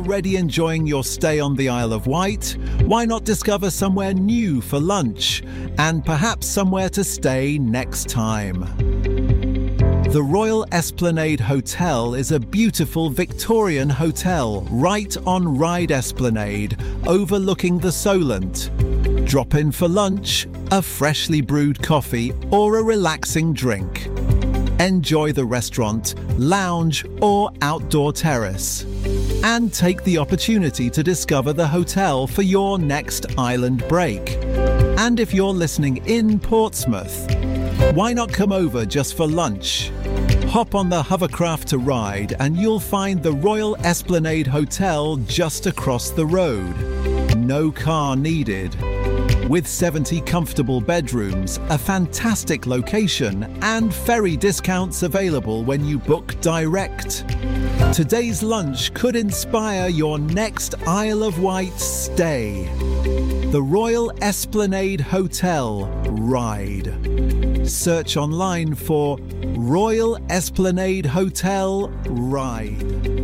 already enjoying your stay on the Isle of Wight? Why not discover somewhere new for lunch and perhaps somewhere to stay next time? The Royal Esplanade Hotel is a beautiful Victorian hotel right on Ryde Esplanade, overlooking the Solent. Drop in for lunch, a freshly brewed coffee or a relaxing drink. Enjoy the restaurant, lounge or outdoor terrace. And take the opportunity to discover the hotel for your next island break. And if you're listening in Portsmouth, why not come over just for lunch? Hop on the hovercraft to Ryde and you'll find the Royal Esplanade Hotel just across the road. No car needed. With 70 comfortable bedrooms, a fantastic location and ferry discounts available when you book direct. Today's lunch could inspire your next Isle of Wight stay. The Royal Esplanade Hotel, Ryde. Search online for Royal Esplanade Hotel, Ryde.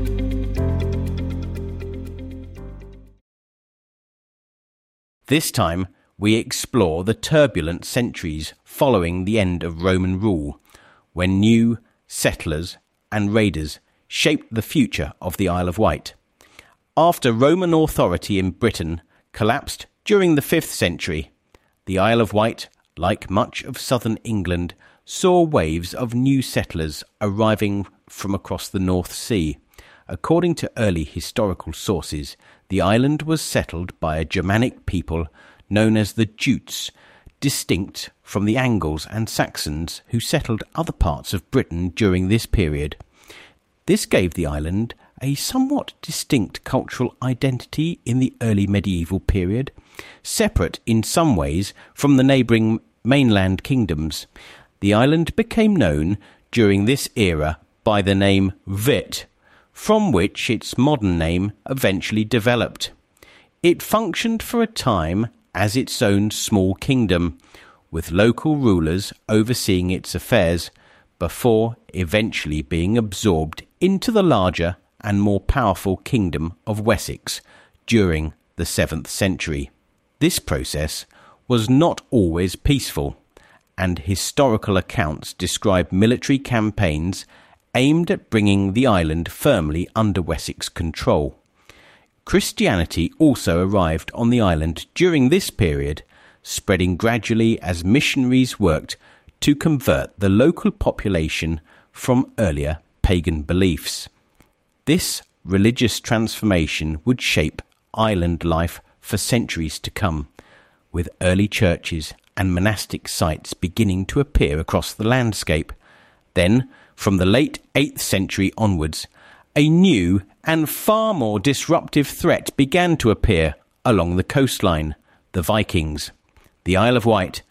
This time, we explore the turbulent centuries following the end of Roman rule, when new settlers and raiders shaped the future of the Isle of Wight. After Roman authority in Britain collapsed during the 5th century, the Isle of Wight, like much of southern England, saw waves of new settlers arriving from across the North Sea. According to early historical sources, the island was settled by a Germanic people known as the Jutes, distinct from the Angles and Saxons who settled other parts of Britain during this period. This gave the island a somewhat distinct cultural identity in the early medieval period, separate in some ways from the neighbouring mainland kingdoms. The island became known during this era by the name Witt, from which its modern name eventually developed. It functioned for a time as its own small kingdom, with local rulers overseeing its affairs, before eventually being absorbed into the larger and more powerful kingdom of Wessex during the 7th century. This process was not always peaceful, and historical accounts describe military campaigns aimed at bringing the island firmly under Wessex control. Christianity also arrived on the island during this period, spreading gradually as missionaries worked to convert the local population from earlier pagan beliefs. This religious transformation would shape island life for centuries to come, with early churches and monastic sites beginning to appear across the landscape. Then, from the late 8th century onwards, a new and far more disruptive threat began to appear along the coastline: the Vikings. The Isle of Wight,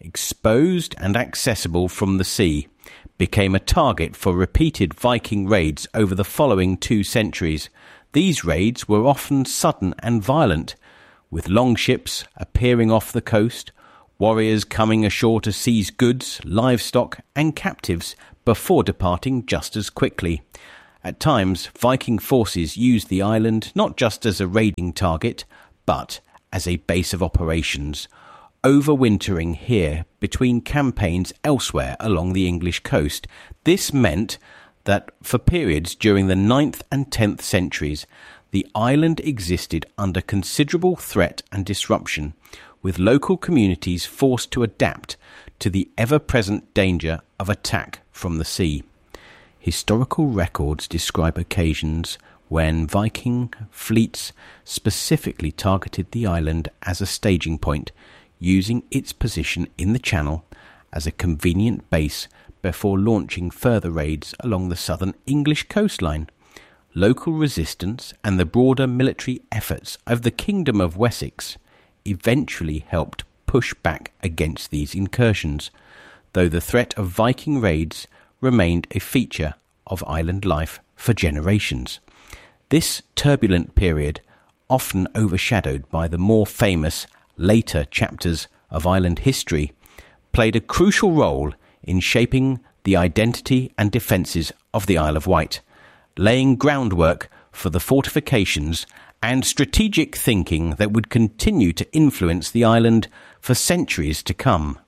exposed and accessible from the sea, became a target for repeated Viking raids over the following 2 centuries. These raids were often sudden and violent, with longships appearing off the coast, warriors coming ashore to seize goods, livestock and captives before departing just as quickly. At times, Viking forces used the island not just as a raiding target, but as a base of operations, overwintering here between campaigns elsewhere along the English coast. This meant that for periods during the 9th and 10th centuries, the island existed under considerable threat and disruption, with local communities forced to adapt to the ever-present danger of attack from the sea. Historical records describe occasions when Viking fleets specifically targeted the island as a staging point, using its position in the channel as a convenient base before launching further raids along the southern English coastline. Local resistance and the broader military efforts of the Kingdom of Wessex eventually helped push back against these incursions, though the threat of Viking raids remained a feature of island life for generations. This turbulent period, often overshadowed by the more famous later chapters of island history, played a crucial role in shaping the identity and defences of the Isle of Wight, laying groundwork for the fortifications and strategic thinking that would continue to influence the island for centuries to come.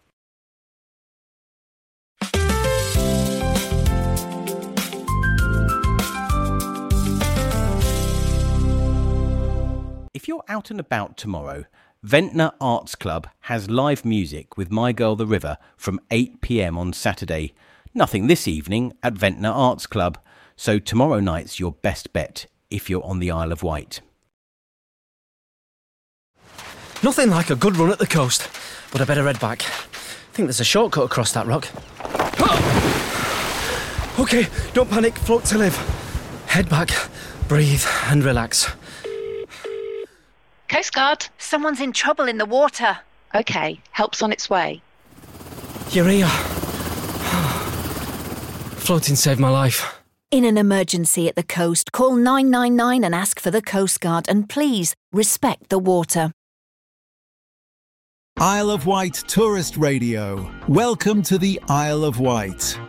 If you're out and about tomorrow, Ventnor Arts Club has live music with My Girl the River from 8 p.m. on Saturday. Nothing this evening at Ventnor Arts Club, so tomorrow night's your best bet if you're on the Isle of Wight. Nothing like a good run at the coast, but I better head back. I think there's a shortcut across that rock. OK, don't panic, float to live. Head back, breathe and relax. Coast Guard. Someone's in trouble in the water. OK, help's on its way. You're here. Floating saved my life. In an emergency at the coast, call 999 and ask for the Coast Guard, and please respect the water. Isle of Wight Tourist Radio. Welcome to the Isle of Wight.